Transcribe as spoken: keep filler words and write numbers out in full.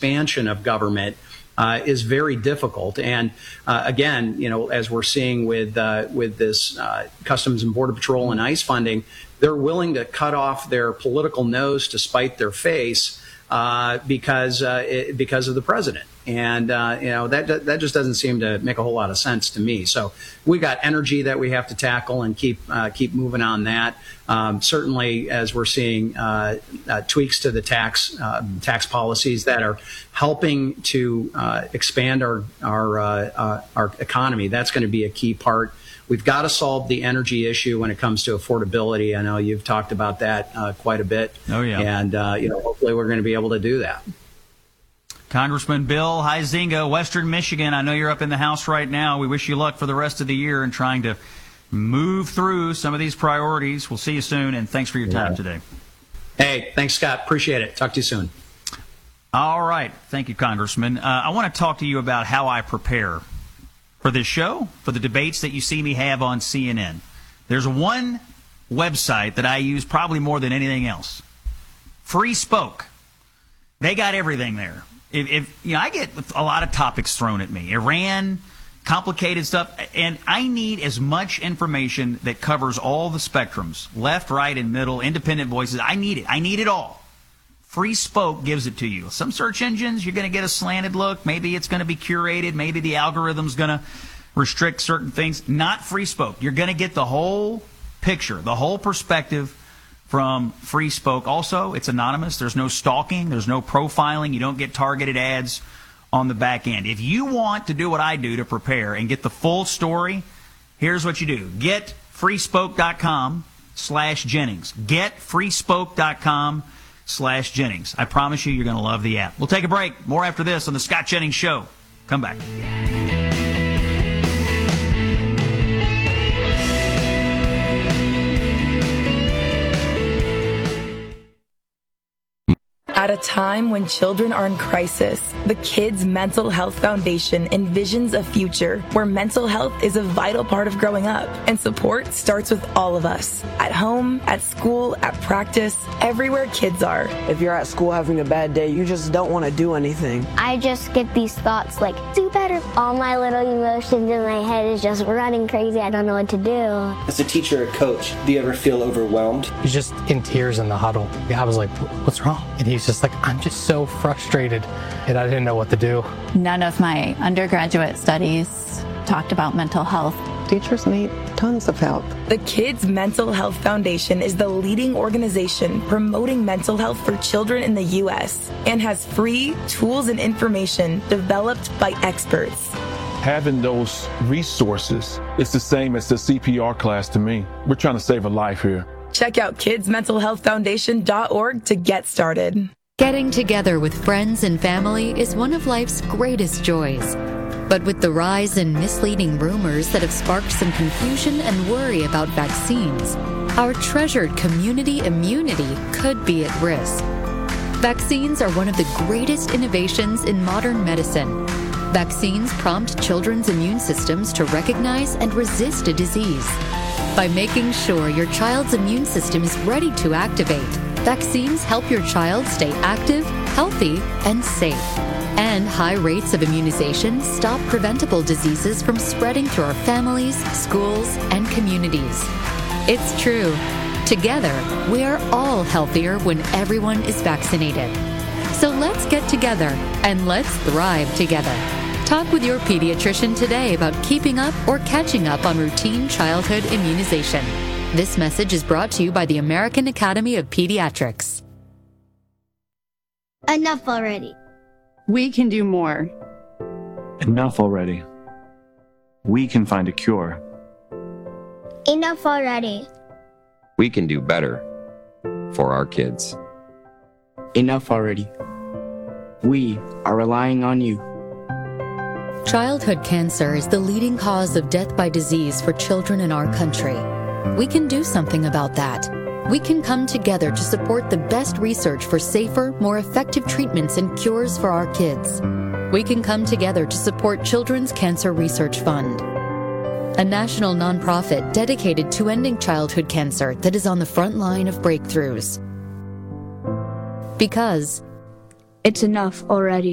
expansion of government uh, is very difficult. And uh, again, you know, as we're seeing with uh, with this uh, Customs and Border Patrol and ICE funding, they're willing to cut off their political nose to spite their face uh, because uh, it, because of the president. And, uh, you know, that that just doesn't seem to make a whole lot of sense to me. So we got energy that we have to tackle and keep uh, keep moving on that. Um, certainly, as we're seeing uh, uh, tweaks to the tax uh, tax policies that are helping to uh, expand our our uh, uh, our economy, that's going to be a key part. We've got to solve the energy issue when it comes to affordability. I know you've talked about that uh, quite a bit. Oh, yeah. And, uh, you know, hopefully we're going to be able to do that. Congressman Bill Huizenga, Western Michigan, I know you're up in the House right now. We wish you luck for the rest of the year in trying to move through some of these priorities. We'll see you soon, and thanks for your time yeah. today. Hey, thanks, Scott. Appreciate it. Talk to you soon. All right. Thank you, Congressman. Uh, I want to talk to you about how I prepare for this show, for the debates that you see me have on C N N. There's one website that I use probably more than anything else. Free Spoke. They got everything there. If, if you know, I get a lot of topics thrown at me. Iran, complicated stuff, and I need as much information that covers all the spectrums, left, right, and middle, independent voices. I need it. I need it all. Free Spoke gives it to you. Some search engines, you're going to get a slanted look. Maybe it's going to be curated. Maybe the algorithm's going to restrict certain things. Not Free Spoke. You're going to get the whole picture, the whole perspective from Free Spoke. Also, it's anonymous. There's no stalking. There's no profiling. You don't get targeted ads on the back end. If you want to do what I do to prepare and get the full story, here's what you do. Get freespoke.com slash Jennings. Get freespoke.com slash Jennings. I promise you, you're going to love the app. We'll take a break. More after this on the Scott Jennings Show. Come back. At a time when children are in crisis, the Kids Mental Health Foundation envisions a future where mental health is a vital part of growing up, and support starts with all of us. At home, at school, at practice, everywhere kids are. If you're at school having a bad day, you just don't want to do anything. I just get these thoughts like, do better. All my little emotions in my head is just running crazy. I don't know what to do. As a teacher or coach, do you ever feel overwhelmed? He's just in tears in the huddle. I was like, what's wrong? And he's just like, I'm just so frustrated, and I didn't know what to do. None of my undergraduate studies talked about mental health. Teachers need tons of help. The Kids Mental Health Foundation is the leading organization promoting mental health for children in the U S and has free tools and information developed by experts. Having those resources is the same as the C P R class to me. We're trying to save a life here. Check out kids mental health foundation dot org to get started. Getting together with friends and family is one of life's greatest joys. But with the rise in misleading rumors that have sparked some confusion and worry about vaccines, our treasured community immunity could be at risk. Vaccines are one of the greatest innovations in modern medicine. Vaccines prompt children's immune systems to recognize and resist a disease. By making sure your child's immune system is ready to activate, vaccines help your child stay active, healthy, and safe. And high rates of immunization stop preventable diseases from spreading through our families, schools, and communities. It's true. Together, we are all healthier when everyone is vaccinated. So let's get together and let's thrive together. Talk with your pediatrician today about keeping up or catching up on routine childhood immunization. This message is brought to you by the American Academy of Pediatrics. Enough already. We can do more. Enough already. We can find a cure. Enough already. We can do better for our kids. Enough already. We are relying on you. Childhood cancer is the leading cause of death by disease for children in our country. We can do something about that. We can come together to support the best research for safer, more effective treatments and cures for our kids. We can come together to support Children's Cancer Research Fund, a national nonprofit dedicated to ending childhood cancer that is on the front line of breakthroughs. Because it's enough already.